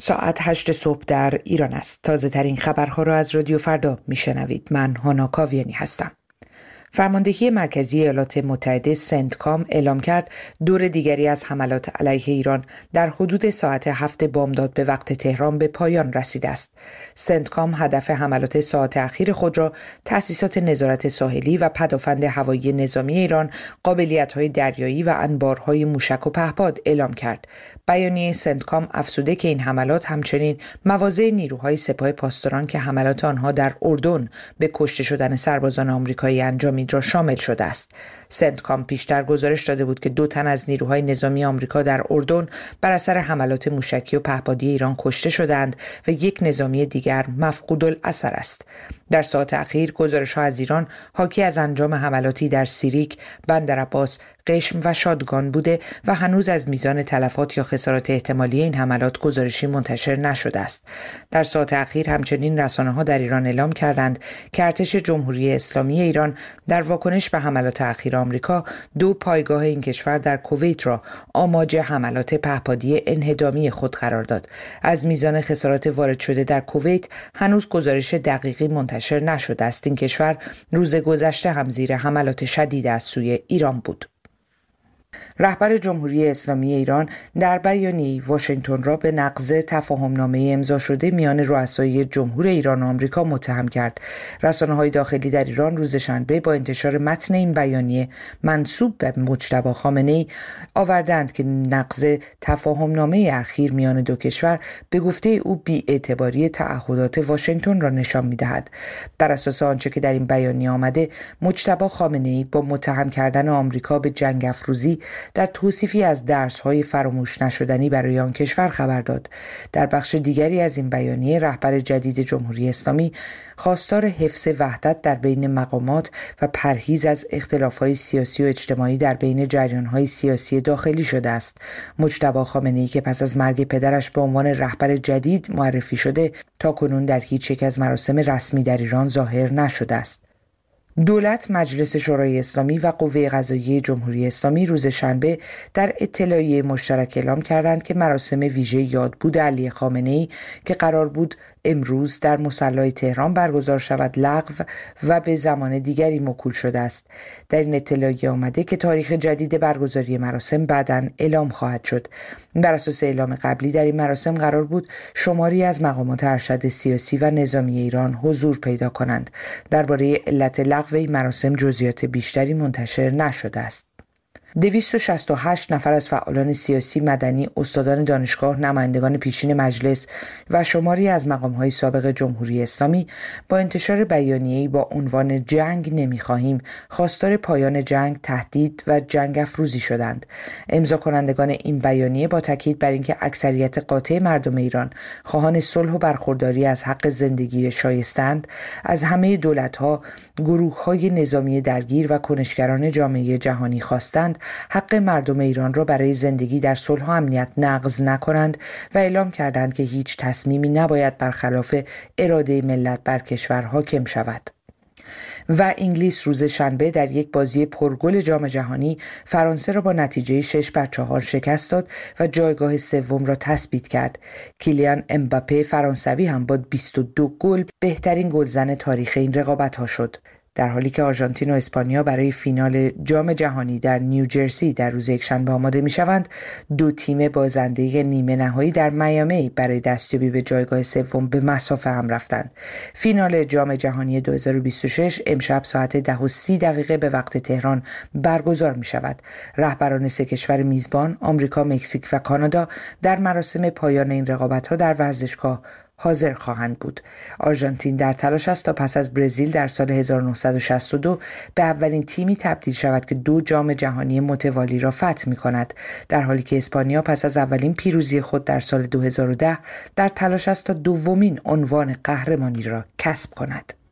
ساعت 8 صبح در ایران است. تازه ترین خبرها را از رادیو فردا میشنوید. من هانا کاویانی هستم. فرماندهی مرکزی ایالات متحده سنتکام اعلام کرد دور دیگری از حملات علیه ایران در حدود ساعت 7 بامداد به وقت تهران به پایان رسیده است. سنتکام هدف حملات ساعت اخیر خود را تأسیسات نظارت ساحلی و پدافند هوایی نظامی ایران، قابلیت‌های دریایی و انبارهای موشک و پهپاد اعلام کرد. بیانیه سنتکام افزوده که این حملات همچنین مواضع نیروهای سپاه پاسداران که حملات آنها در اردن به کشته شدن سربازان آمریکایی انجامید را شامل شده است. سنتکام پیشتر گزارش داده بود که 2 تن از نیروهای نظامی آمریکا در اردن بر اثر حملات موشکی و پهپادی ایران کشته شدند و 1 نظامی دیگر مفقود الاثر است. در ساعات اخیر گزارش‌ها از ایران حاکی از انجام حملاتی در سیریک، بندرعباس، قشم و شادگان بوده و هنوز از میزان تلفات یا خسارات احتمالی این حملات گزارشی منتشر نشده است. در ساعات اخیر همچنین رسانه‌ها در ایران اعلام کردند که ارتش جمهوری اسلامی ایران در واکنش به حملات اخیر آمریکا 2 پایگاه این کشور در کویت را آماج حملات پهپادی انهدامی خود قرار داد. از میزان خسارات وارد شده در کویت هنوز گزارش دقیقی منتشر نشده است. این کشور روز گذشته هم زیر حملات شدید از سوی ایران بود. رهبر جمهوری اسلامی ایران در بیانیه‌ای واشنگتن را به نقض تفاهمنامه امضا شده میان رؤسای جمهور ایران و آمریکا متهم کرد. رسانه‌های داخلی در ایران روز شنبه با انتشار متن این بیانیه منسوب به مجتبی خامنه‌ای آوردند که نقض تفاهمنامه اخیر میان 2 کشور به گفته او بی‌اعتباری تعهدات واشنگتن را نشان می‌دهد. بر اساس آنچه که در این بیانیه آمده، مجتبی خامنه‌ای با متهم کردن آمریکا به جنگ افروزی در توصیفی از درس‌های فراموش نشدنی برای آن کشور خبر داد. در بخش دیگری از این بیانیه رهبر جدید جمهوری اسلامی خواستار حفظ وحدت در بین مقامات و پرهیز از اختلاف‌های سیاسی و اجتماعی در بین جریان‌های سیاسی داخلی شده است. مجتبی خامنه‌ای که پس از مرگ پدرش به عنوان رهبر جدید معرفی شده، تاکنون در هیچ یک از مراسم رسمی در ایران ظاهر نشده است. دولت، مجلس شورای اسلامی و قوه قضاییه جمهوری اسلامی روز شنبه در اطلاعیه مشترک اعلام کردند که مراسم ویژه یادبود علی خامنه‌ای که قرار بود امروز در مصلی تهران برگزار شود لغو و به زمان دیگری موکول شده است. در این اطلاعیه آمده که تاریخ جدید برگزاری مراسم بعداً اعلام خواهد شد. بر اساس اعلام قبلی در این مراسم قرار بود شماری از مقامات ارشد سیاسی و نظامی ایران حضور پیدا کنند. درباره علت لغو این مراسم جزئیات بیشتری منتشر نشده است. 268 نفر از فعالان سیاسی، مدنی، استادان دانشگاه، نمایندگان پیشین مجلس و شماری از مقام‌های سابق جمهوری اسلامی با انتشار بیانیه‌ای با عنوان جنگ نمی‌خواهیم خواستار پایان جنگ، تهدید و جنگ افروزی شدند. امضا کنندگان این بیانیه با تاکید بر اینکه اکثریت قاطع مردم ایران خواهان صلح و برخورداری از حق زندگی شایستند، از همه دولت‌ها، گروه‌های نظامی درگیر و کنشگران جامعه جهانی خواستند حق مردم ایران را برای زندگی در صلح و امنیت نقض نکنند و اعلام کردند که هیچ تصمیمی نباید برخلاف اراده ملت بر کشور حاکم شود. و انگلیس روز شنبه در یک بازی پرگل جام جهانی فرانسه را با نتیجه 6-4 شکست داد و جایگاه سوم را تثبیت کرد. کیلیان امباپه فرانسوی هم با 22 گل بهترین گلزن تاریخ این رقابت‌ها شد. در حالی که آرژانتین و اسپانیا برای فینال جام جهانی در نیوجرسی در روز یکشنبه آماده می‌شوند، 2 تیم بازنده نیمه نهایی در میامی برای دستیابی به جایگاه سوم به مسافه هم رفتند. فینال جام جهانی 2026 امشب ساعت 10:30 به وقت تهران برگزار می‌شود. رهبران 3 کشور میزبان، آمریکا، مکزیک و کانادا، در مراسم پایان این رقابت‌ها در ورزشگاه حاضر خواهند بود. آرژانتین در تلاش است تا پس از برزیل در سال 1962 به اولین تیمی تبدیل شود که 2 جام جهانی متوالی را فتح می‌کند، در حالی که اسپانیا پس از اولین پیروزی خود در سال 2010 در تلاش است تا دومین عنوان قهرمانی را کسب کند.